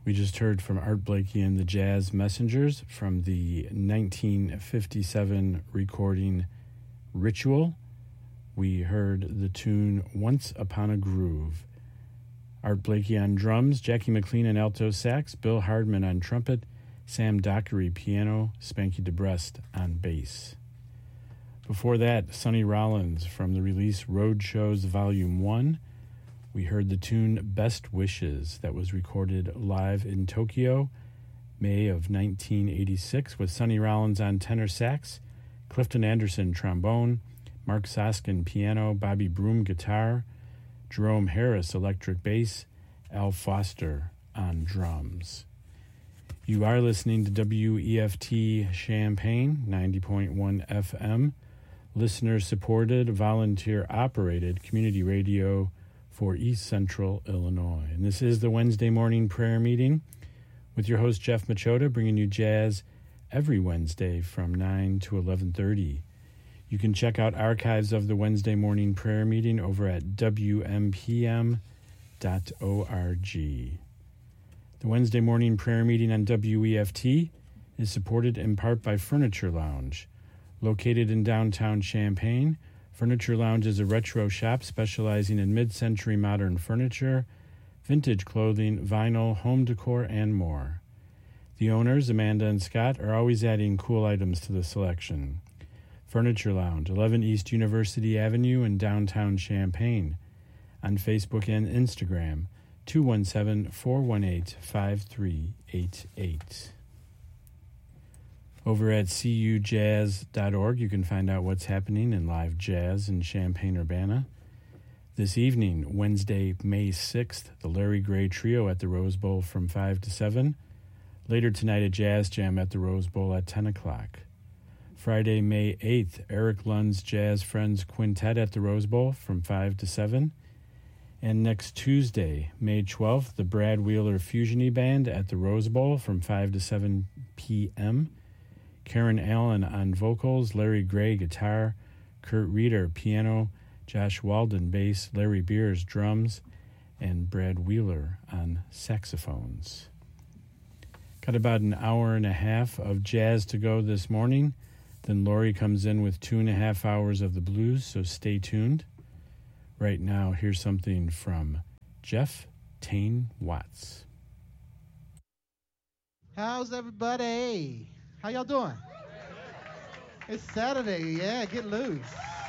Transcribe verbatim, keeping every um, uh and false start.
We just heard from Art Blakey and the Jazz Messengers from the nineteen fifty-seven recording Ritual. We heard the tune Once Upon a Groove. Art Blakey on drums, Jackie McLean on alto sax, Bill Hardman on trumpet, Sam Dockery piano, Spanky DeBrest on bass. Before that, Sonny Rollins from the release Roadshows Volume one. We heard the tune Best Wishes that was recorded live in Tokyo, May of nineteen eighty-six, with Sonny Rollins on tenor sax, Clifton Anderson trombone, Mark Soskin piano, Bobby Broom guitar, Jerome Harris electric bass, Al Foster on drums. You are listening to W E F T Champaign, ninety point one F M, listener-supported, volunteer-operated community radio for East Central Illinois. And this is the Wednesday morning prayer meeting with your host, Jeff Machota, bringing you jazz every Wednesday from nine to eleven thirty. You can check out archives of the Wednesday morning prayer meeting over at W M P M dot org. The Wednesday morning prayer meeting on W E F T is supported in part by Furniture Lounge. Located in downtown Champaign, Furniture Lounge is a retro shop specializing in mid-century modern furniture, vintage clothing, vinyl, home decor, and more. The owners, Amanda and Scott, are always adding cool items to the selection. Furniture Lounge, eleven East University Avenue in downtown Champaign. On Facebook and Instagram, two one seven, four one eight, five three eight eight. Over at c u jazz dot org, you can find out what's happening in live jazz in Champaign-Urbana. This evening, Wednesday, May sixth, the Larry Gray Trio at the Rose Bowl from five to seven. Later tonight, a jazz jam at the Rose Bowl at ten o'clock. Friday, May eighth, Eric Lund's Jazz Friends Quintet at the Rose Bowl from five to seven. And next Tuesday, May twelfth, the Brad Wheeler Fusiony Band at the Rose Bowl from five to seven p.m. Karen Allen on vocals, Larry Gray guitar, Kurt Reeder piano, Josh Walden bass, Larry Beers drums, and Brad Wheeler on saxophones. Got about an hour and a half of jazz to go this morning. Then Lori comes in with two and a half hours of the blues, so stay tuned. Right now, here's something from Jeff Tane Watts. How's everybody? How y'all doing? It's Saturday, yeah, get loose.